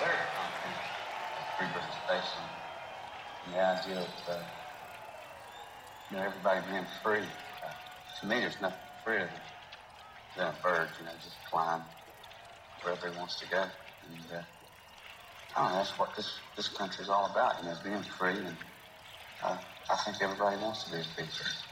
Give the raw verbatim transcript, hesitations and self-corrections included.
very content of free participation and the idea of uh, you know, everybody being free. Uh, to me, there's nothing freer than, than a bird, you know, just climb wherever he wants to go. And uh, I don't know, that's what this, this country is all about, you know, being free. And uh, I think everybody wants to be free.